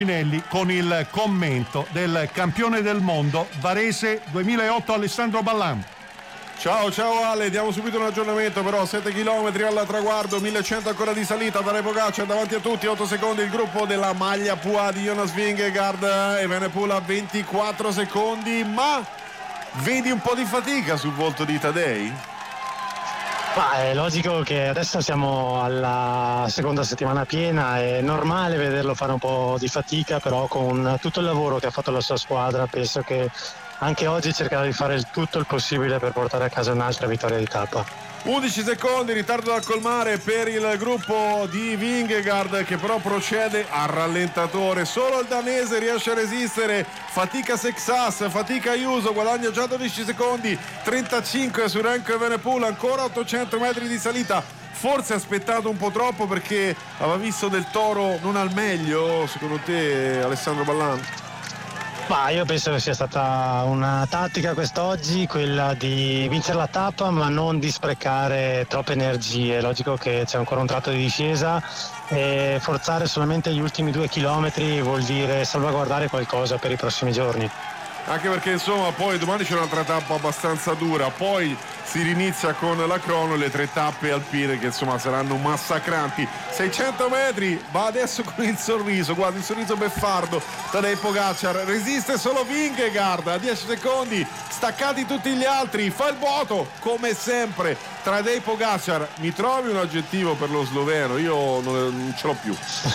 con il commento del campione del mondo Varese 2008 Alessandro Ballan. Ciao Ale, diamo subito un aggiornamento però, 7 km al traguardo, 1100 ancora di salita, Tadej Pogačar davanti a tutti, 8 secondi il gruppo della maglia Pua di Jonas Vingegaard, Evenepoel a 24 secondi, ma vedi un po' di fatica sul volto di Tadej? Ma è logico che adesso siamo alla seconda settimana piena, è normale vederlo fare un po' di fatica, però con tutto il lavoro che ha fatto la sua squadra penso che anche oggi cercherà di fare tutto il possibile per portare a casa un'altra vittoria di tappa. 11 secondi, ritardo da colmare per il gruppo di Vingegaard che però procede a rallentatore, solo il danese riesce a resistere, fatica Sexas, fatica Ayuso, guadagna già 12 secondi, 35 su Remco Evenepoel, ancora 800 metri di salita, forse ha aspettato un po' troppo perché aveva visto Del Toro non al meglio, secondo te Alessandro Ballan? Ma io penso che sia stata una tattica quest'oggi, quella di vincere la tappa ma non di sprecare troppe energie. È logico che c'è ancora un tratto di discesa e forzare solamente gli ultimi 2 chilometri vuol dire salvaguardare qualcosa per i prossimi giorni. Anche perché insomma poi domani c'è un'altra tappa abbastanza dura, poi si rinizia con la crono, le 3 tappe alpine che insomma saranno massacranti. 600 metri, va adesso con il sorriso, guarda il sorriso beffardo Tadej Pogačar, resiste solo Vingegaard a 10 secondi, staccati tutti gli altri, fa il vuoto come sempre. Tadej Pogačar, mi trovi un aggettivo per lo sloveno? Io non ce l'ho più.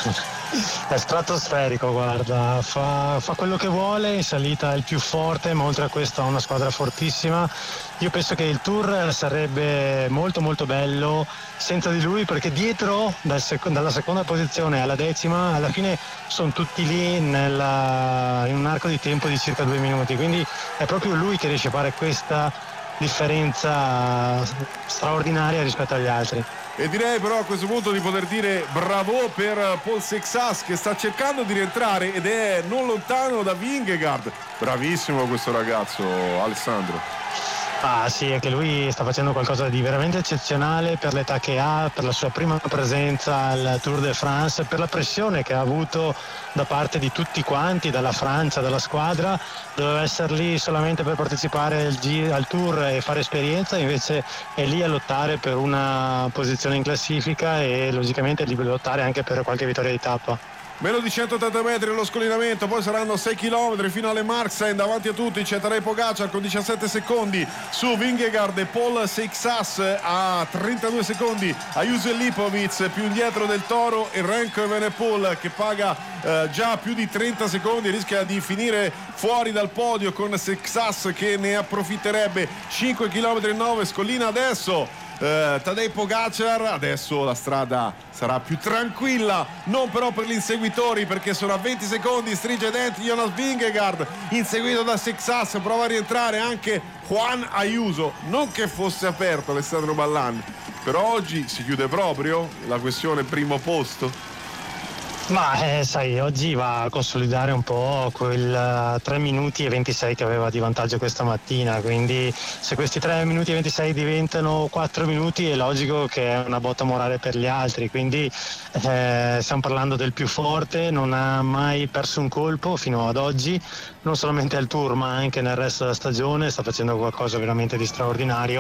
È stratosferico, guarda, fa quello che vuole, in salita è il più forte, ma oltre a questo ha una squadra fortissima. Io penso che il Tour sarebbe molto molto bello senza di lui, perché dietro dalla seconda posizione alla 10ª alla fine sono tutti lì in un arco di tempo di circa 2 minuti, quindi è proprio lui che riesce a fare questa differenza straordinaria rispetto agli altri. E direi però a questo punto di poter dire bravo per Paul Sexas che sta cercando di rientrare ed è non lontano da Vingegaard. Bravissimo questo ragazzo, Alessandro. Ah sì, anche lui sta facendo qualcosa di veramente eccezionale per l'età che ha, per la sua prima presenza al Tour de France, per la pressione che ha avuto da parte di tutti quanti, dalla Francia, dalla squadra. Doveva essere lì solamente per partecipare al Tour e fare esperienza, invece è lì a lottare per una posizione in classifica e logicamente è lì per lottare anche per qualche vittoria di tappa. Meno di 180 metri allo scollinamento, poi saranno 6 km fino alle Markstein, davanti a tutti c'è Tadej Pogačar con 17 secondi su Vingegaard e Paul Sexas a 32 secondi, Ayuso e Lipovic più indietro Del Toro e Remco Evenepoel che paga già più di 30 secondi, rischia di finire fuori dal podio con Sexas che ne approfitterebbe. 5 km e 9, scollina adesso Tadej Pogačar, adesso la strada sarà più tranquilla, non però per gli inseguitori perché sono a 20 secondi, stringe i denti Jonas Vingegaard inseguito da Sexas, prova a rientrare anche Juan Ayuso, non che fosse aperto Alessandro Ballan, però oggi si chiude proprio la questione primo posto. Ma sai, oggi va a consolidare un po' quel 3 minuti e 26 che aveva di vantaggio questa mattina, quindi se questi 3 minuti e 26 diventano 4 minuti è logico che è una botta morale per gli altri, quindi stiamo parlando del più forte, non ha mai perso un colpo fino ad oggi, non solamente al Tour ma anche nel resto della stagione, sta facendo qualcosa veramente di straordinario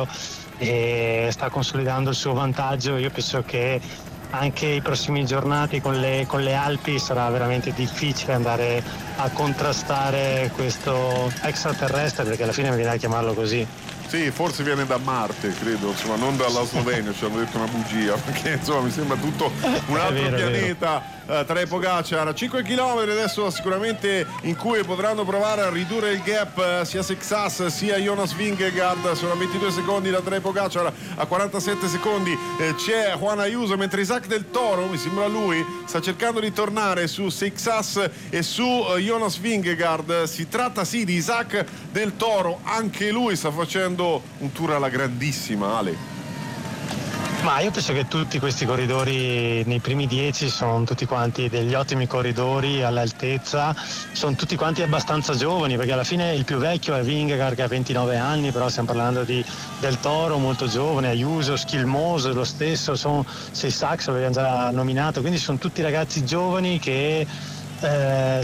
e sta consolidando il suo vantaggio. Io penso che anche i prossimi giornati con le Alpi sarà veramente difficile andare a contrastare questo extraterrestre, perché alla fine mi viene a chiamarlo così. Sì, forse viene da Marte, credo, insomma, non dalla Slovenia, ci hanno detto una bugia, perché insomma mi sembra tutto un altro pianeta. Tadej Pogačar, 5 km adesso sicuramente in cui potranno provare a ridurre il gap sia Sexas sia Jonas Vingegaard, sono a 22 secondi da Tadej Pogačar, a 47 secondi c'è Juan Ayuso, mentre Isaac Del Toro, mi sembra lui, sta cercando di tornare su Sexas e su Jonas Vingegaard. Si tratta sì di Isaac Del Toro, anche lui sta facendo un tour alla grandissima, Ale. Ma io penso che tutti questi corridori nei primi 10 sono tutti quanti degli ottimi corridori all'altezza, sono tutti quanti abbastanza giovani, perché alla fine il più vecchio è Vingegaard che ha 29 anni, però stiamo parlando di Del Toro molto giovane, Ayuso, Skilmose lo stesso, sono Sexas l'abbiamo già nominato, quindi sono tutti ragazzi giovani che eh,